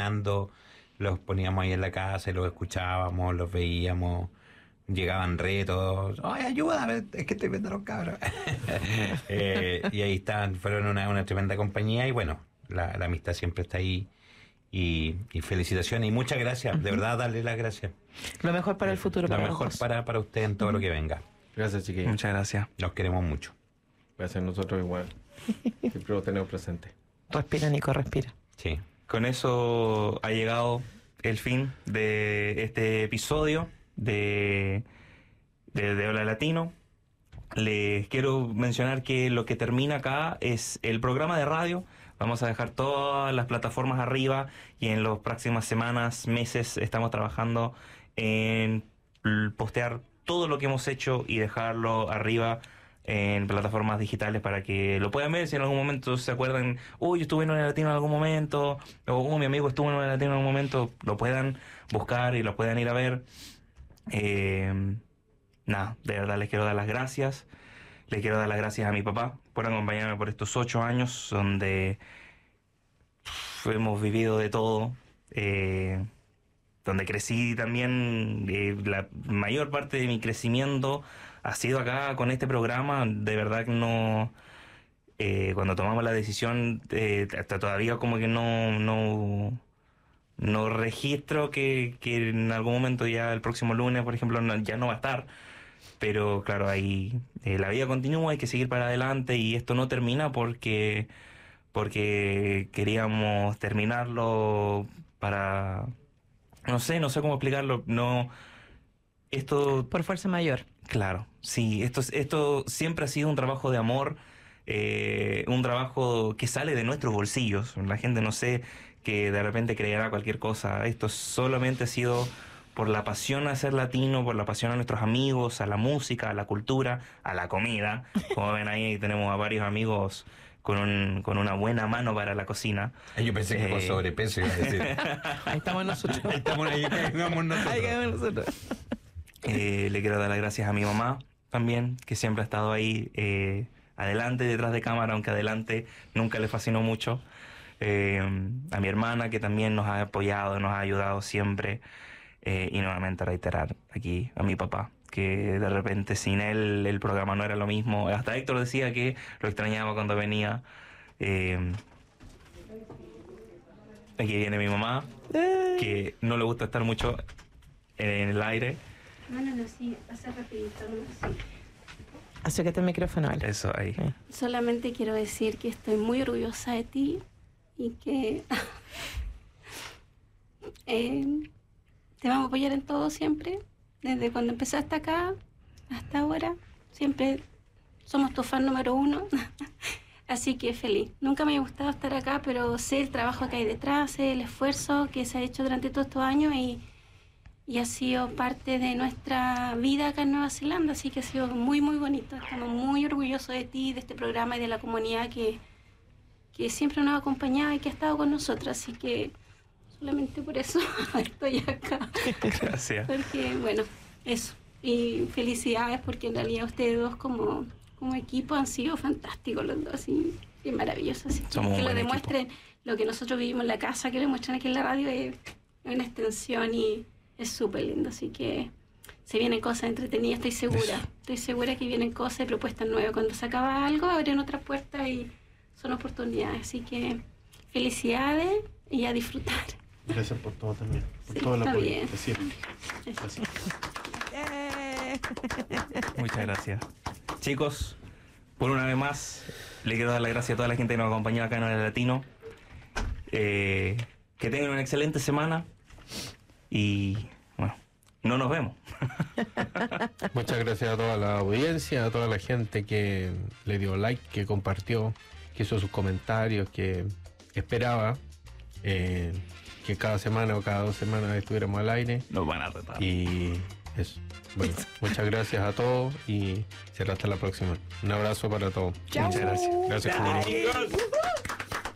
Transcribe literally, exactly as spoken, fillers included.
enseñando, los poníamos ahí en la casa y los escuchábamos, los veíamos. Llegaban retos, ¡ay, ayuda! Es que estoy viendo a los cabros. eh, y ahí están, fueron una, una tremenda compañía y bueno, la, la amistad siempre está ahí. Y, y felicitaciones y muchas gracias, uh-huh. de verdad, darle las gracias. Lo mejor para el futuro. Lo para mejor para, para usted en todo uh-huh. lo que venga. Gracias, chiquillos. Muchas gracias. Los queremos mucho. Gracias, nosotros igual. Siempre lo tenemos presente. Respira, Nico, respira. Sí. Con eso ha llegado el fin de este episodio de, de, de Hola Latino. Les quiero mencionar que lo que termina acá es el programa de radio. Vamos a dejar todas las plataformas arriba y en las próximas semanas, meses, estamos trabajando en postear todo lo que hemos hecho y dejarlo arriba en plataformas digitales para que lo puedan ver. Si en algún momento se acuerdan, uy, yo estuve en Hola Latino en algún momento, o oh, mi amigo estuvo en Hola Latino en algún momento, lo puedan buscar y lo puedan ir a ver. Eh, nada, de verdad les quiero dar las gracias. Le quiero dar las gracias a mi papá por acompañarme por estos ocho años donde pff, hemos vivido de todo, eh, donde crecí también. Eh, la mayor parte de mi crecimiento ha sido acá con este programa. De verdad que no... Eh, cuando tomamos la decisión, eh, hasta todavía como que no... no no registro que, que en algún momento ya el próximo lunes, por ejemplo, no, ya no va a estar. Pero claro, ahí eh, la vida continúa, hay que seguir para adelante y esto no termina porque porque queríamos terminarlo para... No sé, no sé cómo explicarlo. No, esto... Por fuerza mayor. Claro, sí. Esto, esto siempre ha sido un trabajo de amor, eh, un trabajo que sale de nuestros bolsillos. La gente no sé que de repente creerá cualquier cosa. Esto solamente ha sido por la pasión a ser latino, por la pasión a nuestros amigos, a la música, a la cultura, a la comida. Como ven ahí tenemos a varios amigos con un, con una buena mano para la cocina. Yo pensé que eh... por sobrepeso iba a decir. Ahí estamos nosotros. Ahí estamos, ahí quedamos nosotros. Ahí quedamos nosotros. Eh, le quiero dar las gracias a mi mamá también, que siempre ha estado ahí eh, adelante, detrás de cámara, aunque adelante nunca le fascinó mucho. Eh, a mi hermana, que también nos ha apoyado, nos ha ayudado siempre. Eh, y nuevamente reiterar aquí a mi papá, que de repente sin él el programa no era lo mismo. Hasta Héctor decía que lo extrañaba cuando venía. Eh, aquí viene mi mamá, que no le gusta estar mucho en el aire. No, no, no, sí, hace rapidito, no, sí. Acércate al micrófono, Ale. Eso, ahí. Sí. Solamente quiero decir que estoy muy orgullosa de ti y que eh, te vamos a apoyar en todo siempre, desde cuando empezaste acá hasta ahora. Siempre somos tu fan número uno. Así que feliz. Nunca me ha gustado estar acá, pero sé el trabajo que hay detrás, sé el esfuerzo que se ha hecho durante todos estos años y Y ha sido parte de nuestra vida acá en Nueva Zelanda, así que ha sido muy, muy bonito. Estamos muy orgullosos de ti, de este programa y de la comunidad que, que siempre nos ha acompañado y que ha estado con nosotros. Así que solamente por eso estoy acá. Gracias. Porque, bueno, eso. Y felicidades porque en realidad ustedes dos como, como equipo han sido fantásticos los dos y, y maravillosos. Así que, Somos que un lo buen demuestren, equipo. Lo que nosotros vivimos en la casa, que lo demuestran aquí en la radio, es una extensión y es súper lindo, así que se vienen cosas entretenidas, estoy segura. Estoy segura que vienen cosas y propuestas nuevas. Cuando se acaba algo, abren otra puerta y son oportunidades. Así que felicidades y a disfrutar. Gracias por todo también. Por Sí, todo el está apoyo. bien. Gracias. Eso. Gracias. Eh. Muchas gracias. Chicos, por una vez más, le quiero dar las gracias a toda la gente que nos acompañó acá en el Latino. Eh, que tengan una excelente semana. Y bueno, no nos vemos. Muchas gracias a toda la audiencia, a toda la gente que le dio like, que compartió, que hizo sus comentarios, que esperaba eh, que cada semana o cada dos semanas estuviéramos al aire. Nos van a retar. Y eso. Bueno, muchas gracias a todos y será hasta la próxima. Un abrazo para todos. Chao. Muchas gracias. Gracias, Julio.